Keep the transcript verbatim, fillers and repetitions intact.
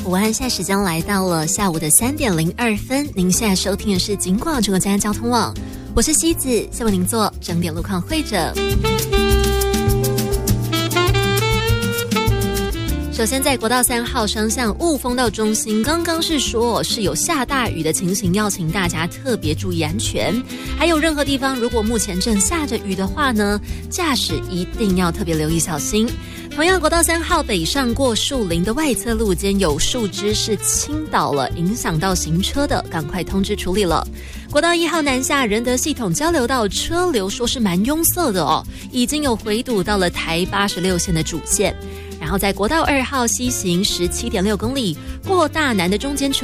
午安，现在时间来到了下午的三点零二分。您现在收听的是警广中国嘉安交通网，我是西子，先为您做整点路况会诊。首先，在国道三号双向雾峰到中心，刚刚是说是有下大雨的情形，要请大家特别注意安全。还有任何地方如果目前正下着雨的话呢，驾驶一定要特别留意小心。同样，国道三号北上过树林的外侧路间有树枝是倾倒了，影响到行车的，赶快通知处理了。国道一号南下仁德系统交流道车流说是蛮拥塞的哦，已经有回堵到了台八十六线的主线。然后在国道二号西行 十七点六公里过大南的中间车